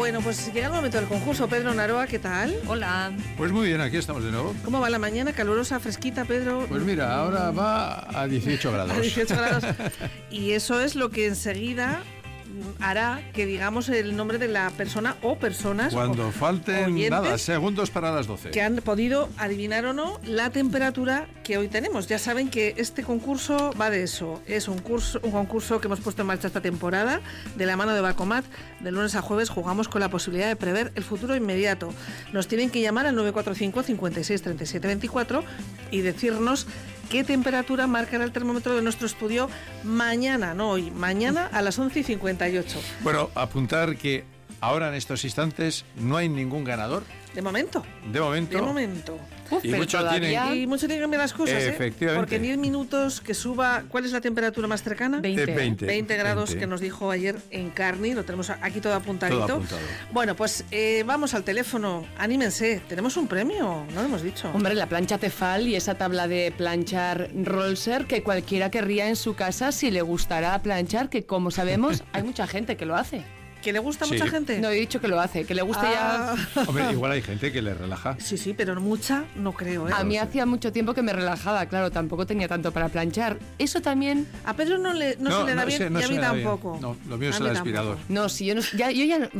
Bueno, pues llega el momento del concurso. Pedro Naroa, ¿qué tal? Hola. Pues muy bien, aquí estamos de nuevo. ¿Cómo va la mañana? ¿Calurosa, fresquita, Pedro? Pues mira, ahora va a 18 grados. A 18 grados. Y eso es lo que enseguida hará que digamos el nombre de la persona o personas cuando falten segundos para las 12 que han podido adivinar o no la temperatura que hoy tenemos. Ya saben que este concurso va de eso. Es un concurso que hemos puesto en marcha esta temporada de la mano de Bacomat. De lunes a jueves jugamos con la posibilidad de prever el futuro inmediato. Nos tienen que llamar al 945 56 37 24 y decirnos qué temperatura marcará el termómetro de nuestro estudio mañana, no hoy, mañana a las 11:58. Bueno, apuntar que ahora en estos instantes no hay ningún ganador. De momento. De momento. Y mucho tienen que cambiar las cosas, efectivamente. Porque en 10 minutos que suba, ¿cuál es la temperatura más cercana? 20 grados que nos dijo ayer en Carni, lo tenemos aquí todo apuntadito. Todo apuntado. Bueno, pues vamos al teléfono, anímense, tenemos un premio, no lo hemos dicho. Hombre, la plancha Tefal y esa tabla de planchar Rolser que cualquiera querría en su casa si le gustará planchar, que como sabemos hay mucha gente que lo hace. ¿Que le gusta mucha gente? No, he dicho que lo hace, que le gusta ya... Hombre, igual hay gente que le relaja. Sí, pero mucha no creo, A mí hacía mucho tiempo que me relajaba, claro, tampoco tenía tanto para planchar. Eso también... A Pedro no se le da bien, y a mí tampoco. No, lo mío es el aspirador. No, si yo no... yo ya no...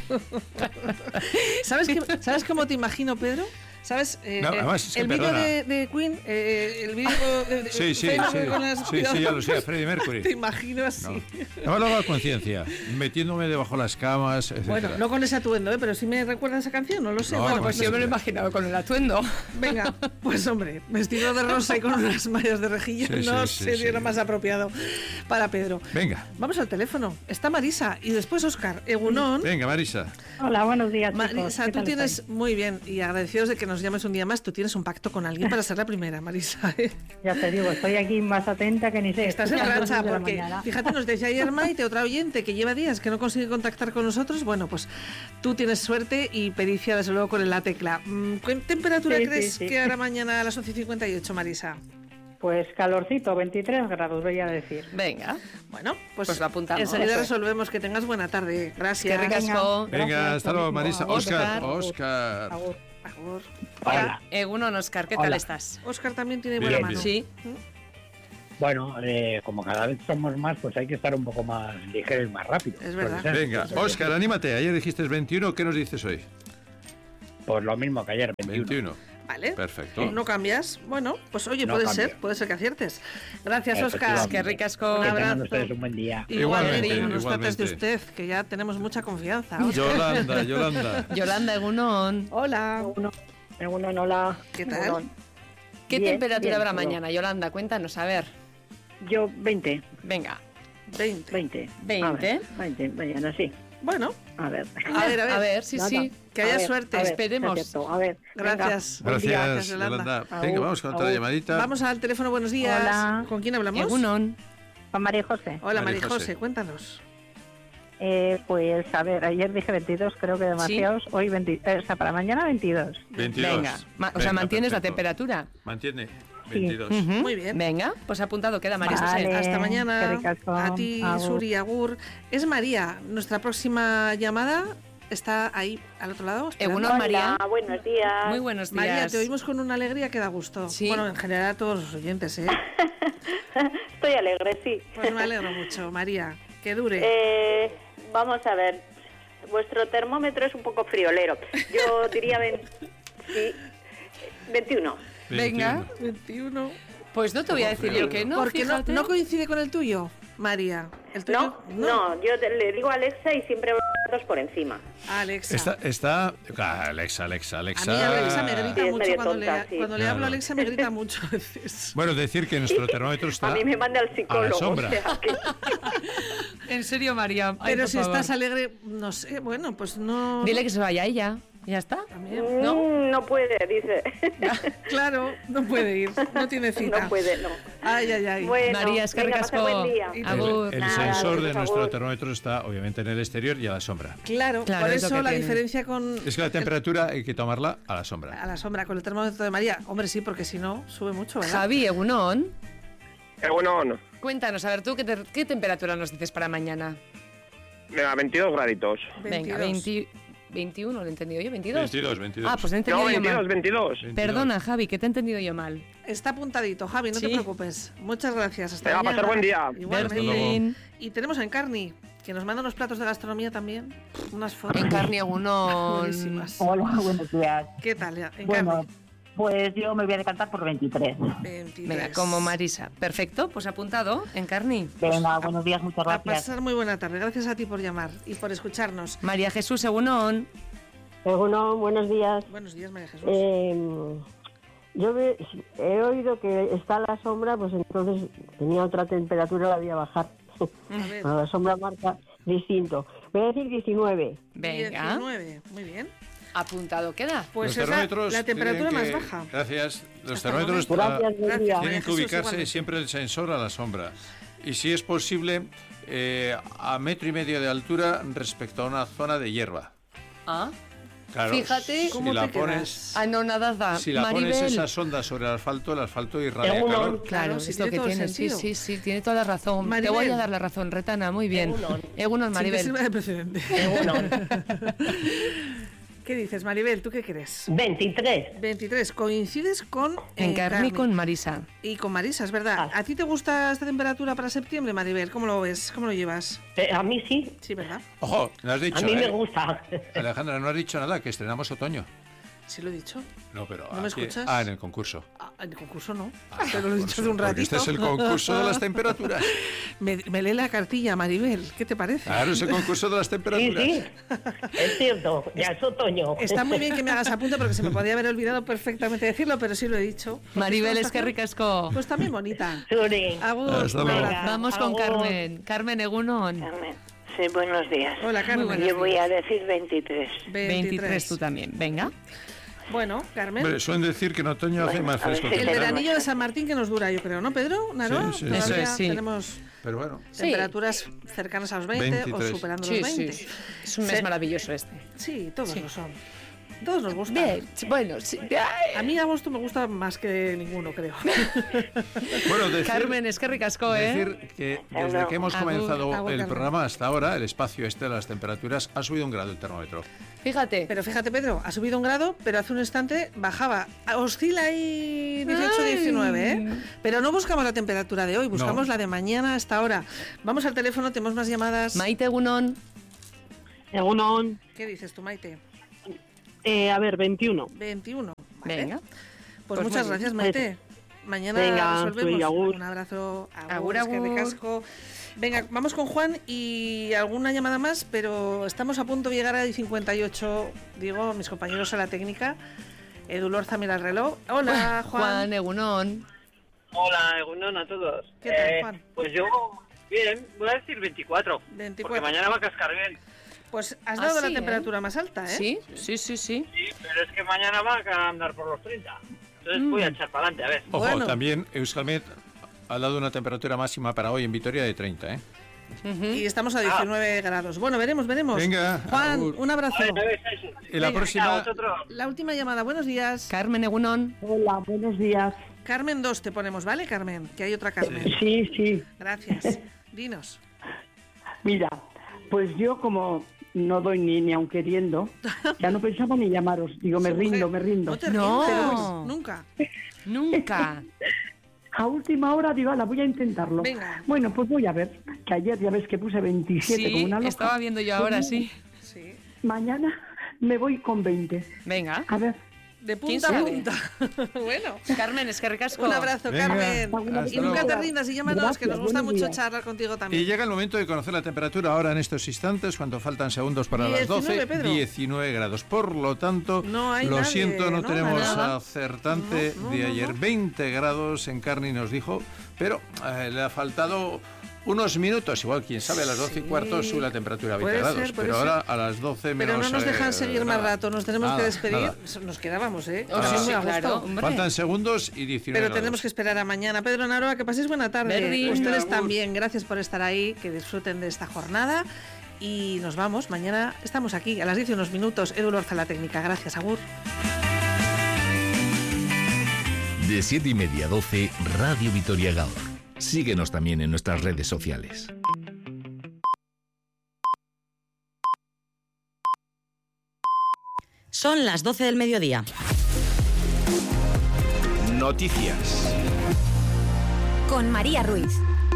¿Sabes cómo te imagino, Pedro? ¿Sabes? El vídeo de Queen, el vídeo de sí, ya lo sé, Freddie Mercury. Te imagino así. No lo hago a conciencia, metiéndome debajo de las camas, etc. Bueno, no con ese atuendo, pero sí me recuerda esa canción, no lo sé. Bueno, pues yo me lo he imaginado con el atuendo. Venga, pues hombre, vestido de rosa y con unas mallas de rejilla, sería lo más apropiado para Pedro. Venga. Vamos al teléfono. Está Marisa y después Óscar. Egunon. Venga, Marisa. Hola, buenos días, chicos. Marisa, tú tienes, muy bien, y agradecidos de que nos llames un día más, tú tienes un pacto con alguien para ser la primera, Marisa. Ya te digo, estoy aquí más atenta que ni sé. Estás en racha, porque fíjate, nos decía ayer Maite, otra oyente que lleva días que no consigue contactar con nosotros. Bueno, pues tú tienes suerte y pericia, desde luego, con la tecla. ¿Qué temperatura crees que hará mañana a las 11:58, Marisa? Pues calorcito, 23 grados, voy a decir. Venga. Bueno, pues lo apuntamos. Enseguida resolvemos. Que tengas buena tarde. Gracias. Qué ricasco. Venga, hasta luego, Marisa. Óscar. Agur. Hola. Egunon, Óscar, ¿qué tal estás? Óscar también tiene buena mano. Sí. Bueno, como cada vez somos más, pues hay que estar un poco más ligeros y más rápidos. Es verdad. Venga, Óscar, anímate. Ayer dijiste 21, ¿qué nos dices hoy? Pues lo mismo que ayer, 21. Vale. Perfecto. ¿No cambias? Bueno, pues oye, No puede ser que aciertes. Gracias, Óscar. Qué ricasco. Un Que abrazo. tengan ustedes un buen día. Igualmente, no nos trates de usted, que ya tenemos mucha confianza. Yolanda. Yolanda, Egunon. Hola. Hola. ¿Qué tal? ¿Qué Bien, temperatura habrá bien, mañana, Yolanda? Cuéntanos, a ver. Yo 20. Venga. 20. 20. 20, mañana sí. Bueno. A ver, A ver, sí. Que haya suerte. Esperemos. A ver. Gracias. Gracias, Yolanda. Venga, vamos con otra llamadita. Vamos al teléfono, buenos días. Hola. ¿Con quién hablamos? Egunon. Con María José. Hola, María María José, José. Cuéntanos. Pues a ver, ayer dije 22, creo que demasiados. Hoy 20, o sea, para mañana 22. 22. Venga. O sea, mantienes la perfecto. temperatura. Mantiene. Sí. 22. Muy bien. Venga, pues apuntado queda, María José. Vale. Hasta mañana. Qué ricasco. A ti, Agur. Suri, agur. Es María. Nuestra próxima llamada está ahí, al otro lado. esperando. Egunon, María. Buenos días. Muy buenos días. María, te oímos con una alegría que da gusto. Sí. Bueno, en general a todos los oyentes, ¿eh? Estoy alegre, sí. Pues me alegro mucho, María. Que dure. Vamos a ver. Vuestro termómetro es un poco friolero. Yo diría 21. Venga. 21. Pues no te voy a decir yo que no, Porque fíjate. no coincide con el tuyo, María. ¿El tuyo? No, yo le digo a Alexa y siempre dos por encima. Alexa. Alexa. A mí Alexa me grita Sí, es mucho medio cuando, tonta, sí. cuando le hablo a Alexa me grita mucho a veces. Bueno, decir que nuestro termómetro está A mí me manda al a psicólogo. la sombra. O sea que... En serio, María. Ay, Pero por si favor. estás alegre, no sé, bueno, pues no... Dile que se vaya ella. ¿Ya está? También. No puede, dice. Claro, no puede ir, no tiene cita. No puede, no. Ay. Bueno, María, es que venga, ricasco. pasa buen día. Agur. El Nada, sensor de por nuestro favor. termómetro está obviamente en el exterior y a la sombra. Claro, Claro, por es lo eso que la tiene. diferencia con... Es que la temperatura hay que tomarla a la sombra. A la sombra, con el termómetro de María. Hombre, sí, porque si no, sube mucho, ¿verdad? Javi, Egunon. Bueno, Cuéntanos, a ver tú, ¿qué temperatura nos dices para mañana? Venga, 22 graditos. Venga, 21, ¿lo he entendido yo? ¿22? 22. Ah, pues he entendido yo mal. 22. Perdona, Javi, que te he entendido yo mal. Está apuntadito, Javi, no te preocupes. Muchas gracias. Hasta Venga, mañana. pasar buen día. Igualmente. Y tenemos a Encarni, que nos manda unos platos de gastronomía también. Unas fotos. Encarni, uno. Buenísimas. Hola, buenos días. ¿Qué tal, Encarni? Bueno, pues yo me voy a decantar por 23. 23. Venga, como Marisa. Perfecto, pues apuntado, Encarni. Venga, buenos días, muchas A gracias. pasar muy buena tarde. Gracias a ti por llamar y por escucharnos. María Jesús, Egunon. Bueno, buenos días. Buenos días, María Jesús. Yo he oído que está a la sombra, pues entonces tenía otra temperatura, la voy a bajar. A ver. A la sombra marca distinto. Voy a decir 19. Venga. 19, muy bien. Apuntado queda. Pues Los es termómetros la temperatura tienen más que- baja. Gracias. Los Hasta el termómetros momento. Gracias, buen día. María tienen que Jesús, ubicarse igualmente. siempre el sensor a la sombra. Y si es posible, a 1,5 metros de altura respecto a una zona de hierba. Ah, Claro, Fíjate si cómo la te pones, ah no, nada. si la Maribel. pones esa sonda sobre el asfalto irradia Egunon. calor. Claro, si es lo tiene que todo el tiene. sentido. Sí, tiene toda la razón. Maribel. Te voy a dar la razón, Retana, muy bien. Egunon, Sin que Maribel. sirva de precedente. Uno. ¿Qué dices, Maribel? ¿Tú qué crees? 23. 23. Coincides con Encarni y con Marisa. Y con Marisa, es verdad. Ah. ¿A ti te gusta esta temperatura para septiembre, Maribel? ¿Cómo lo ves? ¿Cómo lo llevas? A mí sí. Sí, ¿verdad? Ojo, no has dicho, A mí me gusta. Alejandra, no has dicho nada, que estrenamos otoño. Sí lo he dicho. No, pero ¿No me aquí- escuchas? Ah, en el concurso. Ah, en el concurso no. Ah, Pero lo he dicho hace un porque ratito. este es el concurso de las temperaturas. Me lee la cartilla, Maribel. ¿Qué te parece? Claro, es el concurso de las Sí, temperaturas. sí. Es cierto, ya es otoño. Está muy bien que me hagas apunte porque se me podía haber olvidado perfectamente decirlo, pero sí lo he dicho. Maribel, es que ricasco. Pues también bonita. Suri. Agur, Hasta un luego. abrazo. Vamos con Agur. Carmen. Carmen, Egunon. Carmen. Sí, buenos días. Hola, Carmen. Muy buenos Yo voy a decir 23. 23 tú también. Venga. Bueno, Carmen. Hombre, suelen decir que en otoño hace Bueno, más a ver fresco si El que en verano. veranillo de San Martín que nos dura, yo creo, ¿no, Pedro? ¿Naro? Sí, sí. Todavía Eso es, sí. tenemos Pero bueno, Sí. temperaturas cercanas a los 20 o 23. superando Sí, los sí, 20. sí. Es un mes Sí. maravilloso este. Sí, todos Sí. lo son. Todos nos gusta. Bien, bueno, sí. A mí agosto me gusta más que ninguno, creo. bueno decir, Carmen, es que ricasco, ¿eh? decir que desde que hemos Agur, comenzado agur, el Carmen. programa hasta ahora, el espacio este de las temperaturas ha subido 1 grado el termómetro. Fíjate. Pero fíjate, Pedro, ha subido 1 grado, pero hace un instante bajaba. Oscila ahí 18, Ay. 19, ¿eh? Pero no buscamos la temperatura de hoy, buscamos No. la de mañana hasta ahora. Vamos al teléfono, tenemos más llamadas. Maite Egunon. Egunon, ¿Qué dices tú, Maite? a ver, 21. 21. Vale. Venga. Pues Pues muchas muy gracias, bien. Maite. Mañana Venga, resolvemos. soy Agur. Un abrazo. Agur, es que agur. ricasco. Venga, vamos con Juan y alguna llamada más, pero estamos a punto de llegar a 58, digo, mis compañeros a la técnica. Edu Lorza mira el reloj. Hola, Juan. Juan Egunon. Hola, Egunon a todos. ¿Qué tal, Juan? Pues yo, bien, voy a decir 24. 24. Porque mañana va a cascar bien. Pues has Ah, dado sí, la temperatura más alta, ¿eh? Sí, sí, sí, sí. Sí, pero es que mañana va a andar por los 30. Entonces voy a echar para adelante, a ver. Ojo, Bueno. también Euskalmet ha dado una temperatura máxima para hoy en Vitoria de 30, ¿eh? Y estamos a 19 grados. Bueno, veremos. Venga, Juan, agur. un abrazo. A ver, eso. Y la Venga, próxima... Vosotros. La última llamada, buenos días. Carmen Egunon. Hola, buenos días. Carmen 2 te ponemos, ¿vale, Carmen? Que hay otra Carmen. Sí, sí. Gracias. Dinos. Mira, pues yo como no doy ni aun queriendo, ya no pensaba ni llamaros. Digo, me Sí, rindo, mujer, me rindo. No te No. rindas, Pero nunca. Nunca. A última hora digo, la voy a intentarlo. Venga. Bueno, pues voy a ver, que ayer ya ves que puse 27 como Sí, una loca. estaba viendo yo ahora, Pues sí. Sí. Mañana me voy con 20. Venga. A ver, De ¿Quién punta a sabe? punta. Bueno. Carmen, es que ricasco. Un abrazo, Venga, Carmen. hasta Y nunca luego. te rindas y llámanos, que nos Gracias, gusta buenos mucho días. charlar contigo Y también. llega el momento de conocer la temperatura ahora en estos instantes, cuando faltan segundos para las 19, 12, Pedro. 19 grados. Por lo tanto, No hay lo nadie, siento, no ¿no? tenemos Nada. acertante No, no, de no, ayer. no. 20 grados en Carni nos dijo, pero le ha faltado unos minutos. Igual, quién sabe, a las 12 y cuarto sube la temperatura a 20 Puede grados. ser, puede pero ser. ahora a las 12 menos... Pero no nos dejan seguir más nada. rato, nos tenemos Nada, que despedir. nada. Nos quedábamos, ¿eh? Oh, Nada. sí, Muy sí, a gusto. claro. Hombre. Faltan segundos y 19 Pero grados. tenemos que esperar a mañana. Pedro Naroa, que paséis buena tarde. Verdi. Ustedes Venga, también, gracias por estar ahí, que disfruten de esta jornada. Y nos vamos, mañana estamos aquí a las 10 y unos minutos. Edu Lorza, la técnica. Gracias, Agur. De 7:30 a 12, Radio Vitoria Gaur. Síguenos también en nuestras redes sociales. Son las 12 del mediodía. Noticias. Con María Ruiz.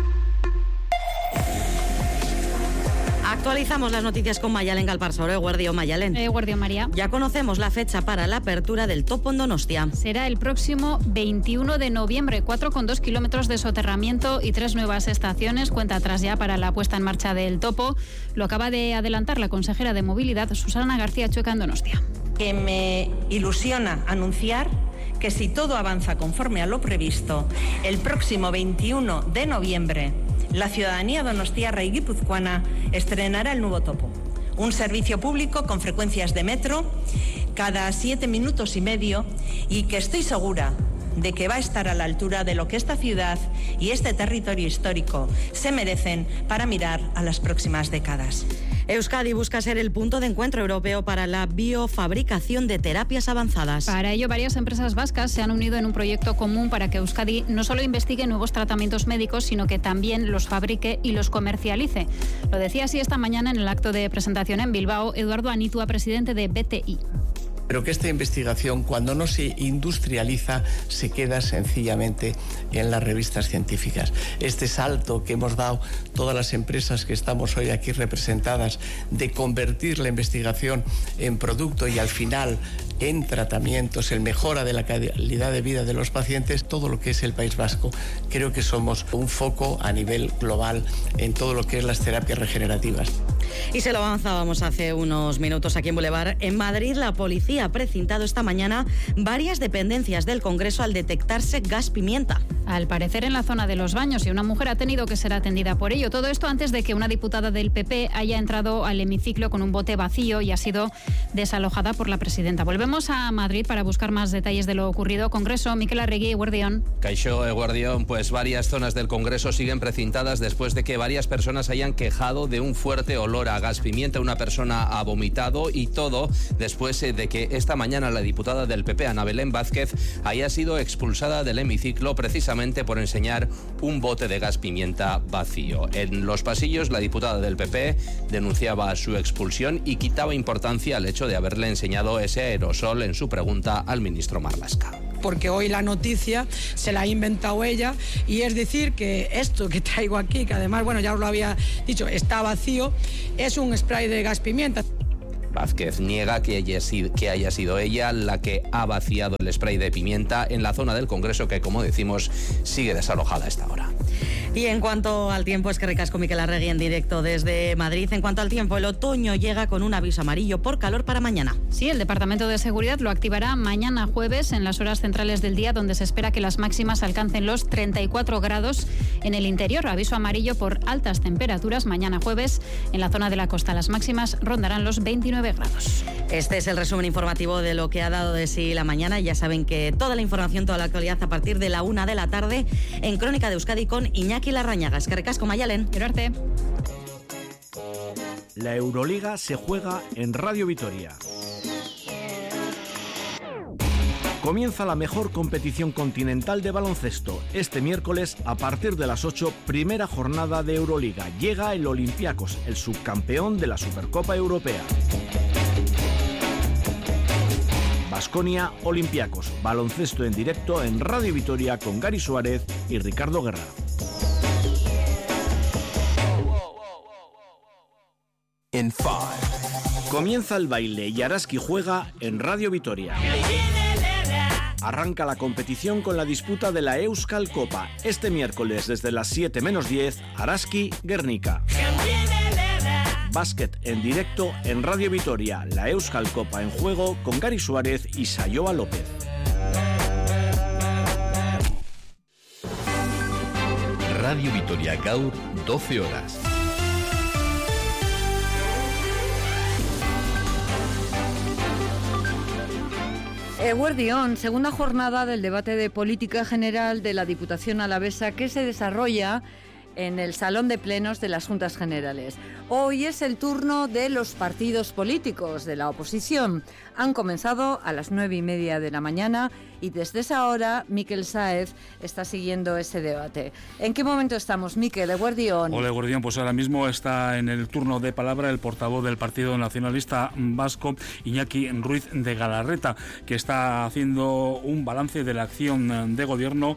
Actualizamos las noticias con Mayalen Galparsoro. Eguerdio, Mayalen. Eguerdio, María. Ya conocemos la fecha para la apertura del topo en Donostia. Será el próximo 21 de noviembre, 4,2 kilómetros de soterramiento y 3 nuevas estaciones. Cuenta atrás ya para la puesta en marcha del topo. Lo acaba de adelantar la consejera de Movilidad, Susana García Chueca, en Donostia. Que me ilusiona anunciar que si todo avanza conforme a lo previsto, el próximo 21 de noviembre la ciudadanía donostiarra y guipuzcoana estrenará el nuevo topo. Un servicio público con frecuencias de metro cada 7 minutos y medio y que estoy segura de que va a estar a la altura de lo que esta ciudad y este territorio histórico se merecen para mirar a las próximas décadas. Euskadi busca ser el punto de encuentro europeo para la biofabricación de terapias avanzadas. Para ello, varias empresas vascas se han unido en un proyecto común para que Euskadi no solo investigue nuevos tratamientos médicos, sino que también los fabrique y los comercialice. Lo decía así esta mañana en el acto de presentación en Bilbao Eduardo Anitua, presidente de BTI. Pero que esta investigación, cuando no se industrializa, se queda sencillamente en las revistas científicas. Este salto que hemos dado todas las empresas que estamos hoy aquí representadas, de convertir la investigación en producto y al final en tratamientos, en mejora de la calidad de vida de los pacientes, todo lo que es el País Vasco, creo que somos un foco a nivel global en todo lo que es las terapias regenerativas. Y se lo avanzábamos hace unos minutos aquí en Boulevard. En Madrid, la policía ha precintado esta mañana varias dependencias del Congreso al detectarse gas pimienta. Al parecer en la zona de los baños, y una mujer ha tenido que ser atendida por ello. Todo esto antes de que una diputada del PP haya entrado al hemiciclo con un bote vacío y ha sido desalojada por la presidenta. Volvemos a Madrid para buscar más detalles de lo ocurrido. Congreso, Miquel Arregui, Eguerdión. Caixó, Eguerdión, pues varias zonas del Congreso siguen precintadas después de que varias personas hayan quejado de un fuerte olor a gas pimienta. Una persona ha vomitado y todo después de que esta mañana la diputada del PP, Ana Belén Vázquez, haya sido expulsada del hemiciclo precisamente por enseñar un bote de gas pimienta vacío. En los pasillos, la diputada del PP denunciaba su expulsión y quitaba importancia al hecho de haberle enseñado ese aerosol en su pregunta al ministro Marlaska. Porque hoy la noticia se la ha inventado ella, y es decir que esto que traigo aquí, que además, bueno, ya os lo había dicho, está vacío, es un spray de gas pimienta. Vázquez niega que haya sido ella la que ha vaciado el spray de pimienta en la zona del Congreso, que, como decimos, sigue desalojada a esta hora. Y en cuanto al tiempo, es que ricasco Miquel Arregui en directo desde Madrid. En cuanto al tiempo, el otoño llega con un aviso amarillo por calor para mañana. Sí, el Departamento de Seguridad lo activará mañana jueves en las horas centrales del día, donde se espera que las máximas alcancen los 34 grados en el interior. Aviso amarillo por altas temperaturas mañana jueves. En la zona de la costa las máximas rondarán los 29 grados. Este es el resumen informativo de lo que ha dado de sí la mañana. Ya saben que toda la información, toda la actualidad a partir de la 1 de la tarde en Crónica de Euskadi con Iñaki Larrañaga. Es que ricasco, Mayalen. Arte. La Euroliga se juega en Radio Vitoria. Comienza la mejor competición continental de baloncesto. Este miércoles, a partir de las 8, primera jornada de Euroliga. Llega el Olympiacos, el subcampeón de la Supercopa Europea. Baskonia Olympiacos. Baloncesto en directo en Radio Vitoria con Gary Suárez y Ricardo Guerra. En 5. Comienza el baile y Araski juega en Radio Vitoria. Arranca la competición con la disputa de la Euskal Copa. Este miércoles desde las 7 menos 10, Araski Guernica. Básquet en directo en Radio Vitoria. La Euskal Copa en juego con Gary Suárez y Sayoa López. Radio Vitoria Gaur, 12 horas. Eguerdión, segunda jornada del debate de política general de la Diputación Alavesa que se desarrolla en el Salón de Plenos de las Juntas Generales. Hoy es el turno de los partidos políticos de la oposición. Han comenzado a las 9:30 de la mañana y desde esa hora Miquel Sáez está siguiendo ese debate. ¿En qué momento estamos, Miquel? Eguerdión. Hola, Eguerdión. Pues ahora mismo está en el turno de palabra el portavoz del Partido Nacionalista Vasco, Iñaki Ruiz de Galarreta, que está haciendo un balance de la acción de gobierno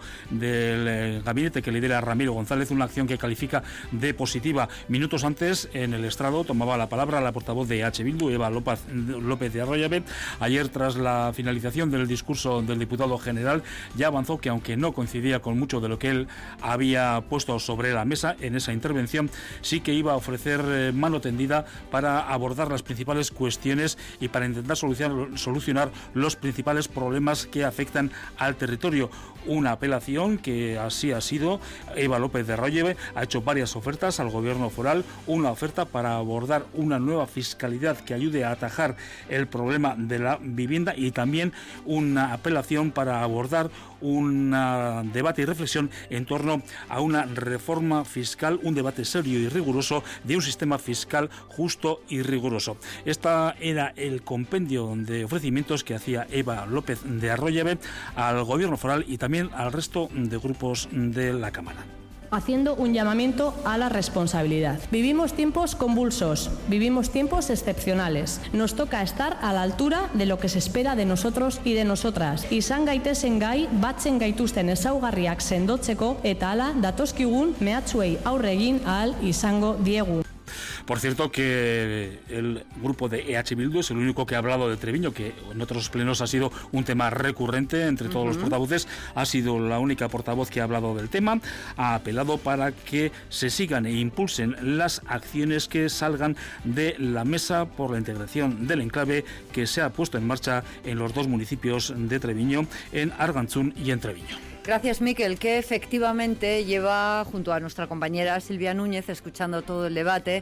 del gabinete que lidera Ramiro González, una acción que califica de positiva. Minutos antes, en el estrado, tomaba la palabra la portavoz de EH Bildu, Eva López de Arroyabe. Ayer, tras la finalización del discurso del diputado general, ya avanzó que, aunque no coincidía con mucho de lo que él había puesto sobre la mesa en esa intervención, sí que iba a ofrecer mano tendida para abordar las principales cuestiones y para intentar solucionar los principales problemas que afectan al territorio. Una apelación que así ha sido. Eva López de Arroyabe ha hecho varias ofertas al gobierno foral, una oferta para abordar una nueva fiscalidad que ayude a atajar el problema de la vivienda y también una apelación para abordar un debate y reflexión en torno a una reforma fiscal, un debate serio y riguroso de un sistema fiscal justo y riguroso. Este era el compendio de ofrecimientos que hacía Eva López de Arroyabe al gobierno foral y también al resto de grupos de la Cámara. Haciendo un llamamiento a la responsabilidad. Vivimos tiempos convulsos, vivimos tiempos excepcionales. Nos toca estar a la altura de lo que se espera de nosotros y de nosotras. Izan gaitezen gai, batzen gaituzten ezaugarriak sendotzeko eta hala datozkigun mehatxuei aurre egin ahal izango diegu. Por cierto, que el grupo de EH Bildu es el único que ha hablado de Treviño, que en otros plenos ha sido un tema recurrente entre todos los portavoces. Ha sido la única portavoz que ha hablado del tema. Ha apelado para que se sigan e impulsen las acciones que salgan de la mesa por la integración del enclave que se ha puesto en marcha en los dos municipios de Treviño, en Argantzún y en Treviño. Gracias, Miquel, que efectivamente lleva junto a nuestra compañera Silvia Núñez escuchando todo el debate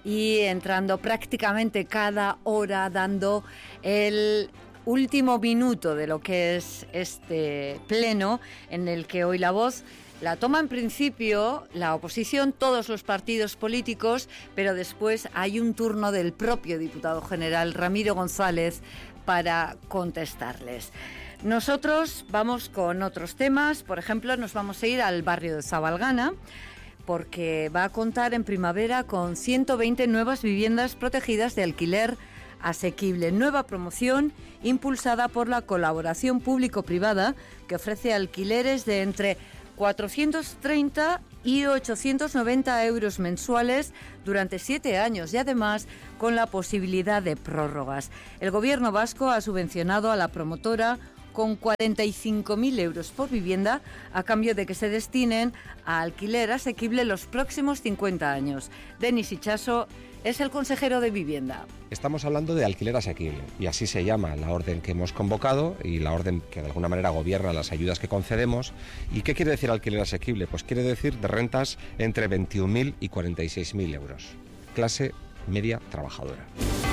y entrando prácticamente cada hora, dando el último minuto de lo que es este pleno, en el que hoy la voz la toma en principio la oposición, todos los partidos políticos, pero después hay un turno del propio diputado general Ramiro González para contestarles. Nosotros vamos con otros temas. Por ejemplo, nos vamos a ir al barrio de Zabalgana, porque va a contar en primavera con 120 nuevas viviendas protegidas de alquiler asequible. Nueva promoción impulsada por la colaboración público-privada, que ofrece alquileres de entre 430 y 890 euros mensuales durante 7 años y además con la posibilidad de prórrogas. El gobierno vasco ha subvencionado a la promotora con 45.000 euros por vivienda a cambio de que se destinen a alquiler asequible los próximos 50 años. Denis Itxaso es el consejero de Vivienda. Estamos hablando de alquiler asequible y así se llama la orden que hemos convocado y la orden que de alguna manera gobierna las ayudas que concedemos. ¿Y qué quiere decir alquiler asequible? Pues quiere decir de rentas entre 21.000 y 46.000 euros. Clase media trabajadora.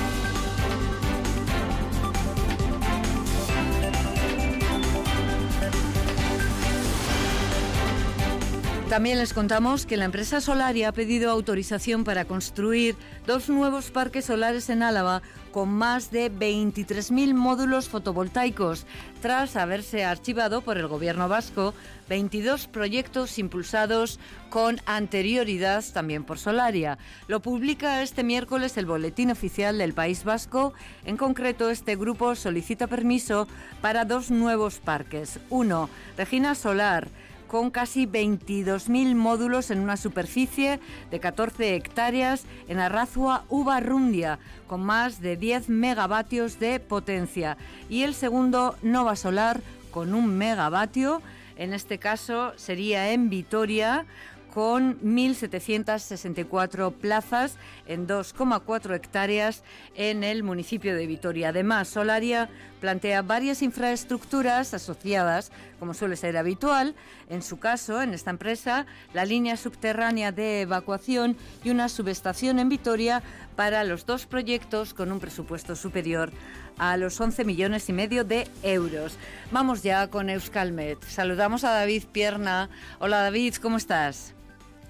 También les contamos que la empresa Solaria ha pedido autorización para construir 2 nuevos parques solares en Álava con más de 23.000 módulos fotovoltaicos, tras haberse archivado por el gobierno vasco 22 proyectos impulsados con anterioridad también por Solaria. Lo publica este miércoles el Boletín Oficial del País Vasco. En concreto, este grupo solicita permiso para 2 nuevos parques. Uno, Regina Solar, con casi 22.000 módulos en una superficie de 14 hectáreas en Arrazua Ubarrundia, con más de 10 megavatios de potencia. Y el segundo, Nova Solar, con 1 megavatio, en este caso sería en Vitoria, con 1.764 plazas en 2,4 hectáreas en el municipio de Vitoria. Además, Solaria plantea varias infraestructuras asociadas, como suele ser habitual. En su caso, en esta empresa, la línea subterránea de evacuación y una subestación en Vitoria para los 2 proyectos con un presupuesto superior a los 11,5 millones de euros. Vamos ya con Euskalmet. Saludamos a David Pierna. Hola David, ¿cómo estás?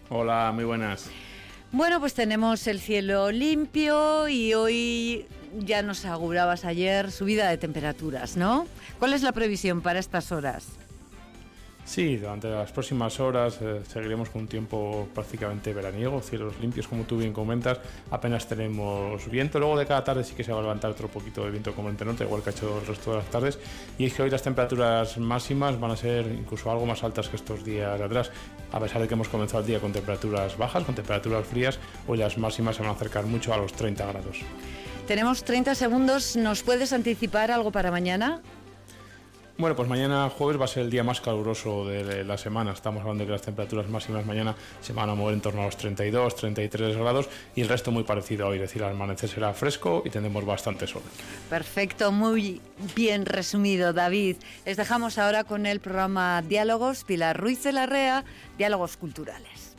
Hola, muy buenas. Bueno, pues tenemos el cielo limpio y hoy ya nos augurabas ayer subida de temperaturas, ¿no? ¿Cuál es la previsión para estas horas? Sí, durante las próximas horas seguiremos con un tiempo prácticamente veraniego, cielos limpios, como tú bien comentas, apenas tenemos viento. Luego de cada tarde sí que se va a levantar otro poquito de viento componente norte, igual que ha hecho el resto de las tardes. Y es que hoy las temperaturas máximas van a ser incluso algo más altas que estos días de atrás. A pesar de que hemos comenzado el día con temperaturas bajas, con temperaturas frías, hoy las máximas se van a acercar mucho a los 30 grados. Tenemos 30 segundos, ¿nos puedes anticipar algo para mañana? Bueno, pues mañana jueves va a ser el día más caluroso de la semana. Estamos hablando de que las temperaturas máximas mañana se van a mover en torno a los 32, 33 grados y el resto muy parecido a hoy. Es decir, al amanecer será fresco y tendremos bastante sol. Perfecto, muy bien resumido, David. Les dejamos ahora con el programa Diálogos, Pilar Ruiz de Larrea, Diálogos Culturales.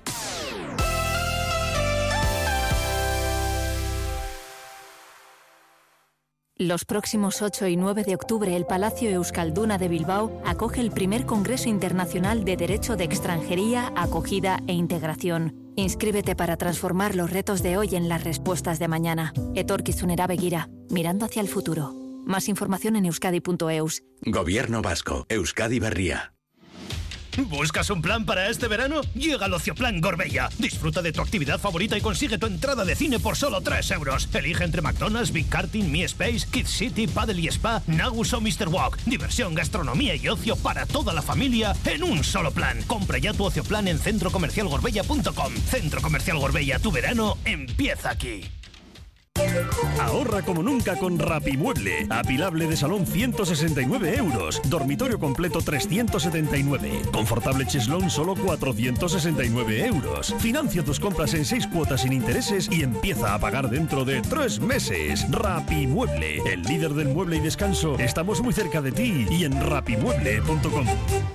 Los próximos 8 y 9 de octubre, el Palacio Euskalduna de Bilbao acoge el primer Congreso Internacional de Derecho de Extranjería, Acogida e Integración. Inscríbete para transformar los retos de hoy en las respuestas de mañana. Etorkizunera begira, mirando hacia el futuro. Más información en euskadi.eus. Gobierno Vasco, Euskadi Berria. ¿Buscas un plan para este verano? Llega el Ocioplan Gorbella. Disfruta de tu actividad favorita y consigue tu entrada de cine por solo 3 euros. Elige entre McDonald's, Big Karting, Mi Space, Kids City, Paddle y Spa, Nagus o Mr. Walk. Diversión, gastronomía y ocio para toda la familia en un solo plan. Compra ya tu Ocioplan en centrocomercialgorbella.com. Centro Comercial Gorbella, tu verano empieza aquí. Ahorra como nunca con Rapimueble. Apilable de salón 169 euros. Dormitorio completo 379. Confortable cheslón solo 469 euros. Financia tus compras en 6 cuotas sin intereses y empieza a pagar dentro de 3 meses. Rapimueble, el líder del mueble y descanso. Estamos muy cerca de ti y en rapimueble.com.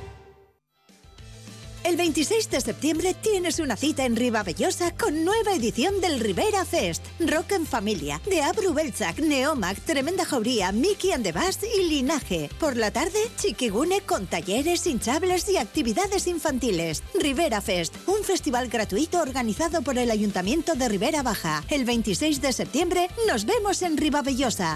El 26 de septiembre tienes una cita en Ribavellosa con nueva edición del Rivera Fest. Rock en familia, de Abru Beltzak, Neomac, Tremenda Jauría, Mickey and the Bass y Linaje. Por la tarde, Chiquigune con talleres, hinchables y actividades infantiles. Rivera Fest, un festival gratuito organizado por el Ayuntamiento de Ribera Baja. El 26 de septiembre nos vemos en Ribavellosa.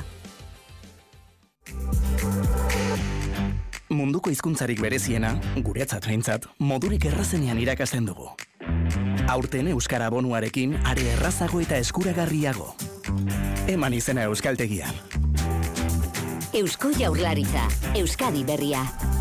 Munduko hizkuntzarik bereziena, guretzat behintzat, modurik errazenean irakasten dugu. Aurten euskara bonuarekin are errazago eta eskuragarriago. Eman izena Euskaltegian. Eusko Jaurlaritza, Euskadi Berria.